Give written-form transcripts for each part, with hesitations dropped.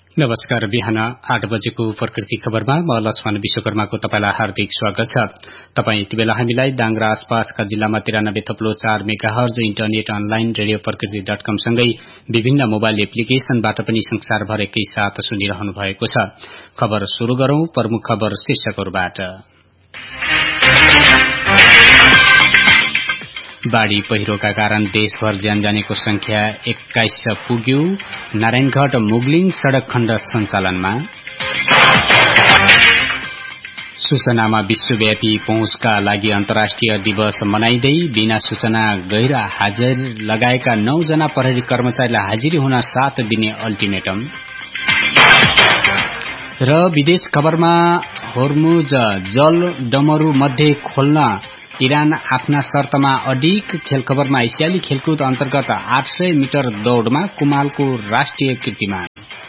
नमस्कार। बिहान 8 बजेको प्रकृति खबरमा म लक्ष्मण विश्वकर्माको तपाईलाई हार्दिक स्वागत छ। तपाई यति बेला हामीलाई दाङरा आसपासका जिल्लामा 93.4 मेगाहर्ज इन्टरनेट अनलाइन रेडियो प्रकृति.com सँगै विभिन्न मोबाइल एप्लिकेशनबाट पनि संसारभर एकै साथ सुनिरहनु भएको छ। खबर शुरू गरौं प्रमुख खबर शीर्षकहरुबाट। बाढ़ी पहिरोका कारण देशभर ज्यान जानेको संख्या 21 पुग्यो। नारायणघाट मुगलिङ सड़क खण्ड सञ्चालनमा। सूचनामा विश्वव्यापी पहुँचका लागि अन्तर्राष्ट्रिय दिवस मनाइदै बिना सूचना गैर हाजिर लगाएका 9 जना प्रहरी कर्मचारीलाई हाजिरी हुन 7 दिने अल्टिमेटम। र विदेश खबरमा होर्मुज जल डमरू मध्ये खोल्न इरान आफ्ना शर्तमा अडिग। खेल खबरमा एसियाली खेलकुद अन्तर्गत 800 मिटर दौड़मा कुमालको राष्ट्रिय कीर्तिमान।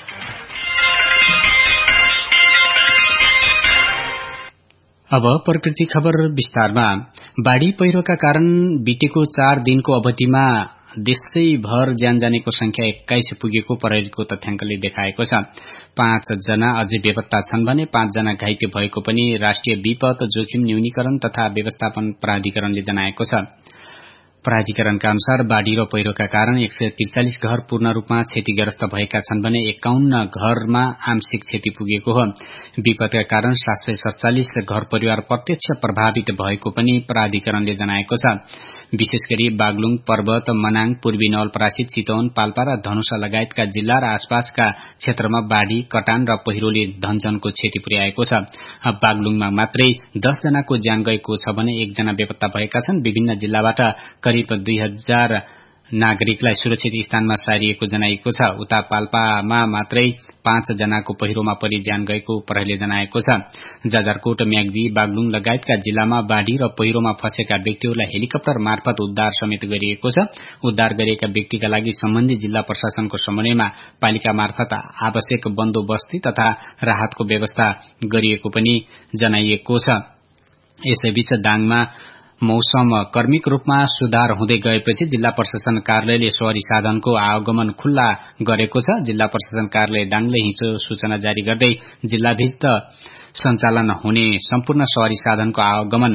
अब प्रकृति खबर विस्तारमा। बाढ़ी पहिरोका कारण बितेको 4 दिनको अवधिमा देशैभर ज्यान जानेको संख्या 21 पुगेको प्रहरीको तथ्याङ्कले देखाएको छ। 5 जना अझै बेपत्ता छन् भने 5 जना घाइते भएको पनि राष्ट्रिय विपद जोखिम न्यूनीकरण तथा व्यवस्थापन प्राधिकरणले जनाएको छ। प्राधिकरणका अनुसार बाढ़ी र पहिरोका कारण 143 घर पूर्ण रूपमा क्षतिग्रस्त भएका छन् भने 51 घरमा आंशिक क्षति पुगेको हो। विपदका कारण 747 घर परिवार प्रत्यक्ष प्रभावित भएको पनि प्राधिकरणले जनाएको छ। विशेष गरी बागलुङ, पर्वत, मनाङ, पूर्वी नवलपरासी, चितवन, पाल्पा र धनुषा लगायतका जिल्ला र आसपासका क्षेत्रमा बाढ़ी, कटान र पहिरोले धनजनको क्षति पुर्याएको छ। बागलुङमा मात्रै 10 जनाको ज्यान गएको छ भने 1 जना बेपत्ता भएका छन्। विभिन्न जिल्लाबाट करिब 2000 नागरिकलाई सुरक्षित स्थानमा सारिएको जनाइएको छ। उता पाल्पामा मात्रै 5 जनाको पहिरोमा परि ज्यान गएको प्रहरीले जनाएको छ। जाजरकोट, म्याग्दी, बागलुङ लगायतका जिल्लामा बाढ़ी र पहिरोमा फँसेका व्यक्तिहरूलाई हेलिकप्टर मार्फत उद्धार समेत गरिएको छ। उद्धार गरिएका व्यक्तिका लागि सम्बन्धित जिल्ला प्रशासनको समन्वयमा पालिका मार्फत आवश्यक बन्दोबस्ती तथा राहतको व्यवस्था गरिएको पनि जनाइएको छ। यसैबीच दाङमा मौसम कर्मिक रूपमा सुधार हुँदै गएपछि जिल्ला प्रशासन कार्यालयले सवारी साधनको आवागमन खुल्ला गरेको छ। जिल्ला प्रशासन कार्यालय दाङले हिजो सूचना जारी गर्दै जिल्लाभित्र सञ्चालन हुने सम्पूर्ण सवारी साधनको आवागमन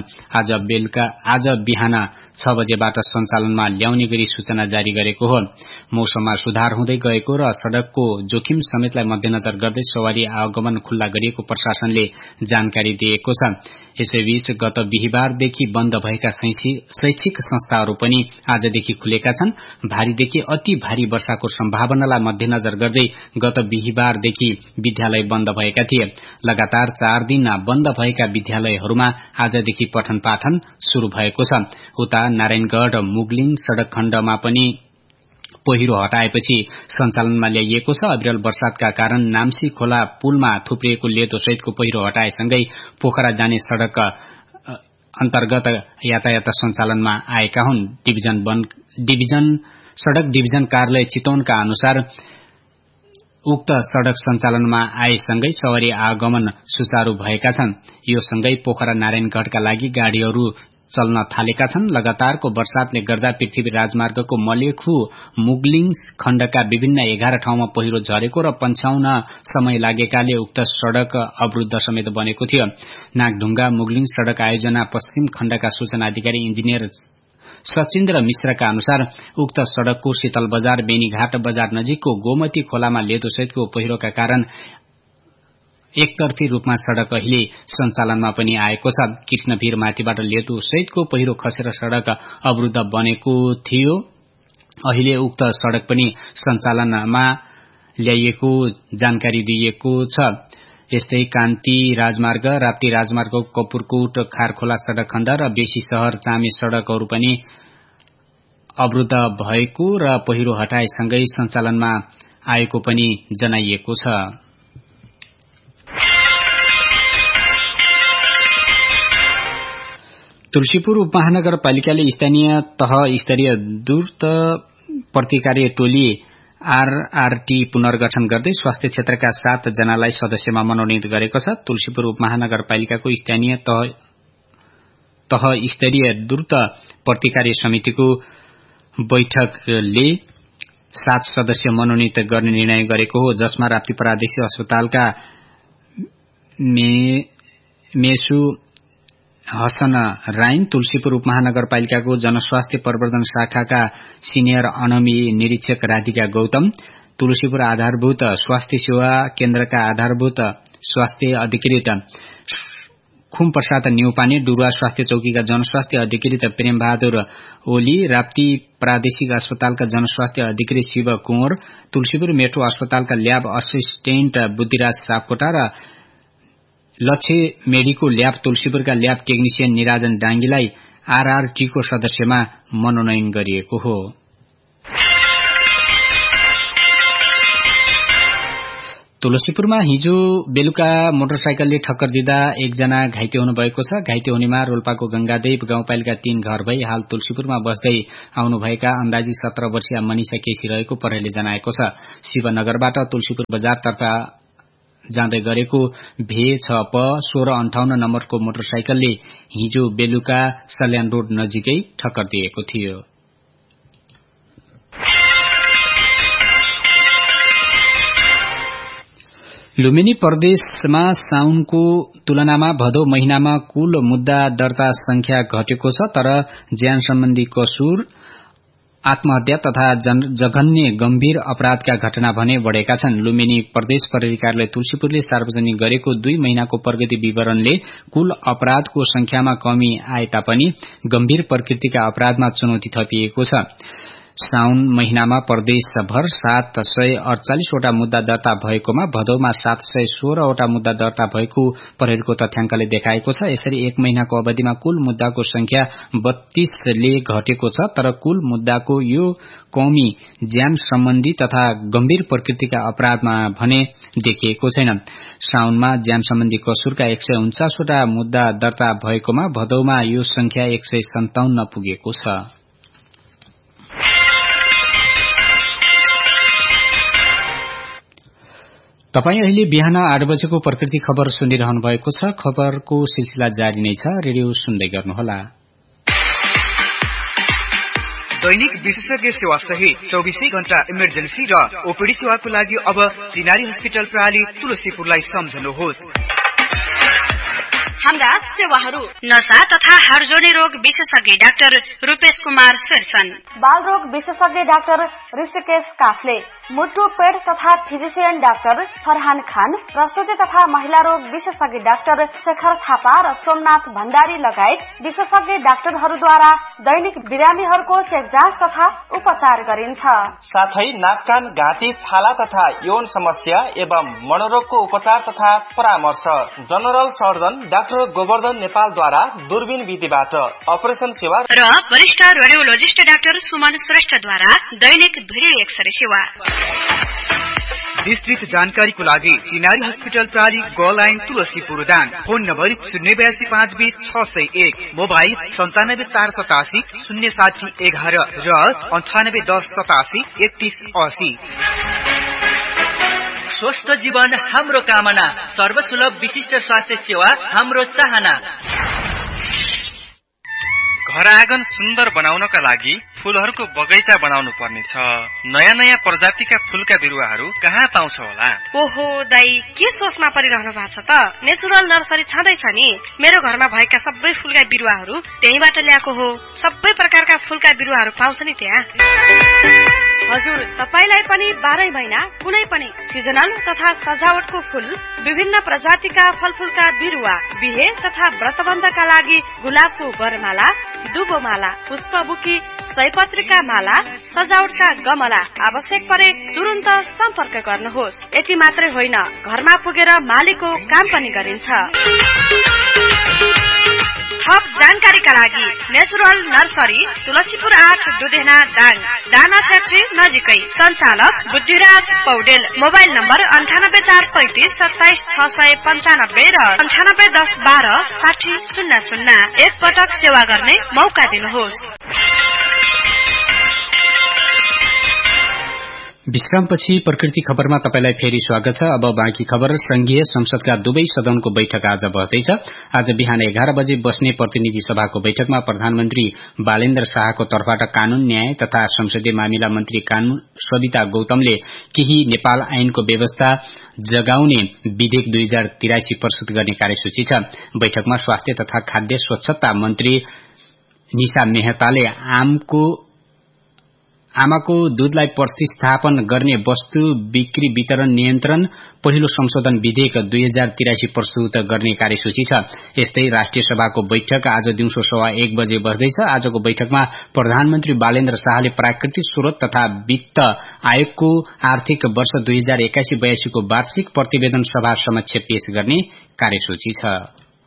आज बिहान 6 बजेबाट सञ्चालनमा ल्याउने गरी सूचना जारी गरेको हो। मौसममा सुधार हुँदै गएको र सड़कको जोखिम समेतलाई मध्यनजर गर्दै सवारी आवागमन खुल्ला गरिएको प्रशासनले जानकारी दिएको छ। यसैबीच गत बिहीबारदेखि बन्द भएका शैक्षिक संस्थाहरू पनि आजदेखि खुलेका छन्। भारीदेखि अति भारी वर्षाको सम्भावनालाई मध्यनजर गर्दै गत बिहीबारदेखि विद्यालय बन्द भएका थिए। लगातार 4 दिन बन्द भएका विद्यालयहरूमा आजदेखि पठन पाठन शुरू भएको छ। उता नारायणगढ़ मुगलिङ सड़क खण्डमा पनि पहिरो हटाएपछि सञ्चालनमा ल्याइएको छ। अविरल वर्षातका कारण नाम्सी खोला पुलमा थुप्रिएको लेदो सहितको पहिरो हटाएसँगै पोखरा जाने सड़क अन्तर्गत यातायात सञ्चालनमा आएका हुन्। सड़क डिभिजन कार्यालय चितवनका अनुसार उक्त सड़क सञ्चालनमा आएसँगै सवारी आगमन सुचारू भएका छन्। यो सँगै पोखरा नारायणगढ़का लागि गाड़ीहरू चल्न थालेका छन्। लगातारको वर्षातले गर्दा पृथ्वी राजमार्गको मलेखु मुगलिङ खण्डका विभिन्न 11 ठाउँमा पहिरो झरेको र पन्छाउन समय लागेकाले उक्त सड़क अवरुद्ध समेत बनेको थियो। नागढुङ्गा मुगलिङ सड़क आयोजना पश्चिम खण्डका सूचना अधिकारी इन्जिनियर सचिन्द्र मिश्रका अनुसार उक्त सड़कको शीतल बजार बेनीघाट बजार नजिकको गोमती खोलामा लेदो सहितको पहिरोका कारण एकतर्फी रूपमा सड़क अहिले सञ्चालनमा पनि आएको छ। कृष्णभिर माथिबाट लेदो सहितको पहिरो खसेर सड़क अवरुद्ध बनेको थियो। अहिले उक्त सड़क पनि सञ्चालनमा ल्याइएको जानकारी दिइएको छ। यस्तै कान्ति राजमार्ग, राप्ती राजमार्गको कपुरकोट खारखोला सड़क खण्ड र बेसी शहर चामे सड़कहरू पनि अवरुद्ध भएको र पहिरो हटाएसँगै सञ्चालनमा आएको पनि जनाइएको छ। तुलसीपुर उपमहानगरपालिकाले स्थानीय तह स्तरीय द्रुत प्रतिकार्य टोली आरआरटी पुनर्गठन गर्दै स्वास्थ्य क्षेत्रका 7 जनालाई सदस्यमा मनोनित गरेको छ। तुलसीपुर उपमहानगरपालिकाको स्थानीय तह स्तरीय द्रुत प्रतिकार्य समितिको बैठकले 7 सदस्य मनोनित गर्ने निर्णय गरेको हो, जसमा राप्ती प्रादेशिक अस्पतालका मेसु हसन राइन, तुलसीपुर उपमहानगरपालिकाको जनस्वास्थ्य प्रवर्धन शाखाका सिनियर अनमी निरीक्षक राधिका गौतम, तुलसीपुर आधारभूत स्वास्थ्य सेवा केन्द्रका आधारभूत स्वास्थ्य अधिकृत खुम प्रसाद न्यौपाने, डुरुवा स्वास्थ्य चौकीका जनस्वास्थ्य अधिकृत प्रेम बहादुर ओली, राप्ती प्रादेशिक अस्पतालका जनस्वास्थ्य अधिकृत शिव कुँवर, तुलसीपुर मेट्रो अस्पतालका ल्याब असिस्टेन्ट बुद्धिराज सापकोटा र लक्ष्य मेडिको ल्याब तुलसीपुरका ल्याब टेक्निशियन निराजन डाङ्गीलाई आरआरटीको सदस्यमा मनोनयन गरिएको हो। तुलसीपुरमा हिजो बेलुका मोटरसाइकलले ठक्कर दिँदा एकजना घाइते हुनुभएको छ। घाइते हुनेमा रोल्पाको गंगादेव गाउँपालिका 3 घर भई हाल तुलसीपुरमा बस्दै आउनुभएका अन्दाजी 17 वर्षीय मनिषा केसी रहेको प्रहरीले जनाएको छ। शिवनगरबाट तुलसीपुर बजारतर्फ जाँदै गरेको भे6प 1658 नम्बरको मोटरसाइकलले हिजो बेलुका सल्यान रोड नजिकै ठक्कर दिएको थियो। लुम्बिनी प्रदेशमा साउनको तुलनामा भदौ महिनामा कुल मुद्दा दर्ता संख्या घटेको छ, तर ज्यान सम्बन्धी कसुर, आत्महत्या तथा जघन्य गम्भीर अपराधका घटना भने बढ़ेका छन्। लुम्बिनी प्रदेश प्रहरी कार्यालय तुलसीपुरले सार्वजनिक गरेको 2 महिनाको प्रगति विवरणले कुल अपराधको संख्यामा कमी आए तापनि गम्भीर प्रकृतिका अपराधमा चुनौती थपिएको छ। साउन महिनामा प्रदेशभर 748 वटा मुद्दा दर्ता भएकोमा भदौमा 716 वटा मुद्दा दर्ता भएको प्रहरीको तथ्याङ्कले देखाएको छ। यसरी 1 महिनाको अवधिमा कुल मुद्दाको संख्या 32ले घटेको छ, तर कुल मुद्दाको यो कमी ज्यान सम्बन्धी तथा गम्भीर प्रकृतिका अपराधमा भने देखिएको छैन। साउनमा ज्यान सम्बन्धी कसुरका 149 वटा मुद्दा दर्ता भएकोमा भदौमा यो संख्या 157 पुगेको छ। तपाई अहिले बिहान 8 बजेको प्रकृति खबर सुनिरहनु भएको छ। खबरको सिलसिला जारी नै छ, रेडियो सुन्दै गर्नुहोला। दैनिक विशेषज्ञ सेवा सहित 24 घण्टा इमर्जेन्सी र ओपीडी सेवाको लागि अब चिनारी हस्पिटल प्रणाली तुलसीपुरलाई सम्झनुहोस्। हाम्रा सेवाहरू नशा तथा हाडजोर्नी रोग विशेषज्ञ डाक्टर रूपेश कुमार शेरसन, बाल रोग विशेषज्ञ डाक्टर ऋषिकेश काफले, मुटु पेट तथा फिजिशियन डाक्टर फरहान खान, प्रसुति तथा महिला रोग विशेषज्ञ डाक्टर शेखर थापा र सोमनाथ भण्डारी लगायत विशेषज्ञ डाक्टरहरूद्वारा दैनिक बिरामीहरूको चेक जाँच तथा उपचार गरिन्छ। साथै नाक कान घाँटी छाला तथा यौन समस्या एवं मनोरोगको उपचार तथा परामर्श जनरल सर्जन डाक्टर गोवर्धन नेपालद्वारा दूरबीन विधिबाट अपरेसन सेवा र वरिष्ठ रेडियोलोजिस्ट डाक्टर सुमन श्रेष्ठद्वारा दैनिक भिडियो एक्सरे सेवा। विस्तृत जानकारीको लागि चिनारी हस्पिटल प्रणाली ग line Tulsipur Dang, phone number 082520601, mobile 97487 07011 र 981087 3180। स्वस्थ जीवन हाम्रो कामना, सर्वसुलभ विशिष्ट स्वास्थ्य सेवा हाम्रो चाहना। घर आँगन सुन्दर बनाउनका लागि फूलहरूको बगैँचा बनाउनु पर्नेछ। नयाँ नयाँ प्रजातिका फूलका बिरुवाहरू कहाँ पाउँछ होला? ओहो दाई, के सोचमा परिरहनु भएको छ त? नेचुरल नर्सरी छँदैछ नि। मेरो घरमा भएका सबै फूलका बिरुवाहरू त्यहीबाट ल्याएको हो। सबै प्रकारका फूलका बिरुवाहरू पाउँछ नि त्यहाँ। हजुर, तपाईलाई पनि 12 महिना कुनै पनि सिजनल तथा सजावटको फूल, विभिन्न प्रजातिका फलफूलका बिरुवा, बिहे तथा व्रतबन्धका लागि गुलाबको वरमाला, दुबोमाला, पुष्पबुकी, सयपत्रीका माला, सजावटका गमला आवश्यक परे तुरुन्त सम्पर्क गर्नुहोस्। यति मात्रै होइन, घरमा पुगेर मालीको काम पनि गरिन्छ। थप जानकारीका लागि नेचुरल नर्सरी तुलसीपुर 8 दुधेना दाङ, दाना फ्याक्ट्री नजिकै, सञ्चालक बुद्धिराज पौडेल, मोबाइल नम्बर 98435 27695 र 981012 6000। एक पटक सेवा गर्ने मौका दिनुहोस्। विश्रामपछि प्रकृति खबरमा तपाईलाई फेरि स्वागत छ। अब बाँकी खबर। संघीय संसदका दुवै सदनको बैठक आज बस्दैछ। आज बिहान 11 बजे बस्ने प्रतिनिधि सभाको बैठकमा प्रधानमन्त्री बालेन्द्र शाहको तर्फबाट कानून न्याय तथा संसदीय मामिला मन्त्री सविता गौतमले केही नेपाल ऐनको व्यवस्था जगाउने विधेयक 2083 प्रस्तुत गर्ने कार्यसूची छ। बैठकमा स्वास्थ्य तथा खाद्य स्वच्छता मन्त्री निशा मेहताले आमाको दूधलाई प्रतिस्थापन गर्ने वस्तु बिक्री वितरण नियन्त्रण पहिलो संशोधन विधेयक 2083 प्रस्तुत गर्ने कार्यसूची छ। यस्तै राष्ट्रिय सभाको बैठक आज दिउँसो 1:15 बजे बस्दैछ। आजको बैठकमा प्रधानमन्त्री बालेन्द्र शाहले प्राकृतिक स्रोत तथा वित्त आयोगको आर्थिक वर्ष 2081-82 को वार्षिक प्रतिवेदन सभा समक्ष पेश गर्ने कार्यसूची छ।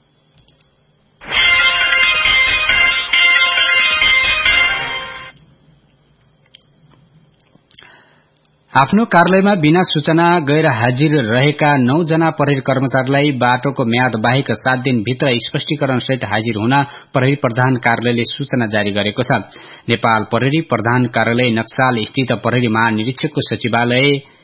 आफ्नो कार्यालयमा बिना सूचना गैर हाजिर रहेका 9 जना प्रहरी कर्मचारीलाई बाटोको म्याद बाहेक 7 दिनभित्र स्पष्टीकरण सहित हाजिर हुन प्रहरी प्रधान कार्यालयले सूचना जारी गरेको छ। नेपाल प्रहरी प्रधान कार्यालय नक्साल स्थित प्रहरी महानिरीक्षकको सचिवालय